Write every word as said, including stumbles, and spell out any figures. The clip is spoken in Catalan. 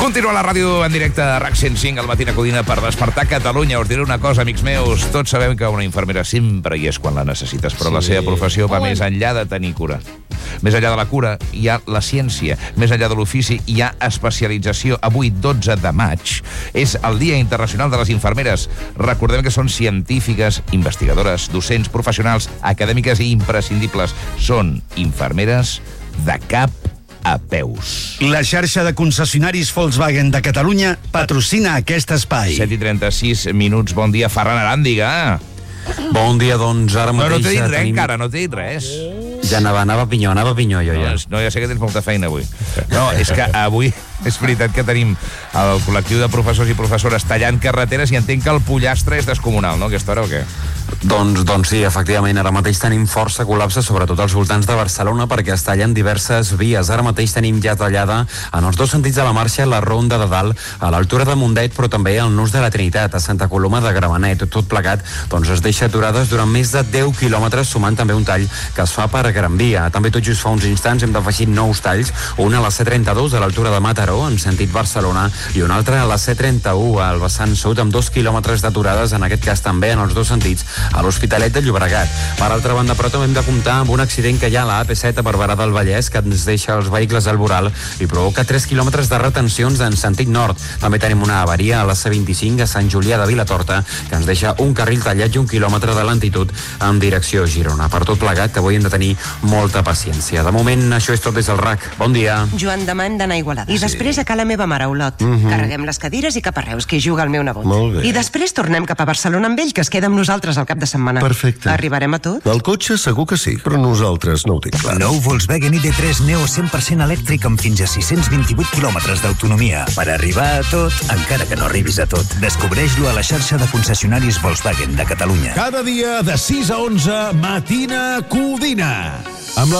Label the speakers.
Speaker 1: Continua la ràdio en directe a RAC cent cinc al matí a Codina per despertar Catalunya. Us diré una cosa, amics meus. Tots sabem que una infermera sempre hi és quan la necessites, però sí. La seva professió va oh. més enllà de tenir cura. Més enllà de la cura hi ha la ciència. Més enllà de l'ofici hi ha especialització. Avui, dotze de maig, és el Dia Internacional de les Infermeres. Recordem que són científiques, investigadores, docents, professionals, acadèmiques i imprescindibles. Són infermeres de cap a peus.
Speaker 2: La xarxa de concessionaris Volkswagen de Catalunya patrocina aquest espai.
Speaker 1: set i trenta-sis minuts. Bon dia, Ferran Aràndiga.
Speaker 3: Bon dia, doncs ara mateix...
Speaker 1: No, no t'he dit res
Speaker 3: tenim...
Speaker 1: encara, no t'he dit res.
Speaker 3: Ja anava, anava a pinyó, anava a pinyó jo ja.
Speaker 1: No, no, ja sé que tens molta feina avui. No, és que avui és veritat que tenim el col·lectiu de professors i professores tallant carreteres i entenc que el pollastre és descomunal, no, aquesta hora o què?
Speaker 3: Doncs, doncs sí, efectivament, ara mateix tenim força col·lapse, sobretot als voltants de Barcelona, perquè es tallen diverses vies. Ara mateix tenim ja tallada en els dos sentits de la marxa la Ronda de Dalt, a l'altura de Mundet, però també al Nus de la Trinitat, a Santa Coloma de Gramenet. Tot plegat doncs, es deixa aturades durant més de deu quilòmetres, sumant també un tall que es fa per Gran Via. També tot just fa uns instants hem d'afegir nous talls, un a la C trenta-dos a l'altura de Mataró, en sentit Barcelona, i un altre a la C trenta-u al vessant sud, amb dos quilòmetres d'aturades, en aquest cas també en els dos sentits, a l'Hospitalet de Llobregat. Per altra banda, però, també hem de comptar amb un accident que hi ha a la A P set a Barberà del Vallès, que ens deixa els vehicles al voral i provoca tres quilòmetres de retencions en sentit nord. També tenim una avaria a la C vint-i-cinc a Sant Julià de Vilatorta, que ens deixa un carril tallat i un quilòmetre de lentitud en direcció Girona. Per tot plegat, que avui hem de tenir molta paciència. De moment, això és tot des del RAC. Bon dia.
Speaker 4: Joan Damant d'anar a Igualada. I
Speaker 2: Sí.
Speaker 4: després a ca la meva mare, a Olot.
Speaker 2: Mhm.
Speaker 4: Carreguem les cadires i cap a Reus, que hi juga el meu nebot.
Speaker 2: Molt bé.
Speaker 4: I després tornem cap a Barcelona amb ell, que es queda amb nosaltres al cap de setmana.
Speaker 2: Perfecte.
Speaker 4: Arribarem a tot?
Speaker 2: El cotxe segur que sí, però nosaltres no ho tinc clar.
Speaker 5: Nou Volkswagen I D tres Neo cent per cent elèctric amb fins a sis-cents vint-i-vuit quilòmetres d'autonomia. Per arribar a tot, encara que no arribis a tot. Descobreix-lo a la xarxa de concessionaris Volkswagen de Catalunya.
Speaker 6: Cada dia de sis a onze, Matina Codina. Amb la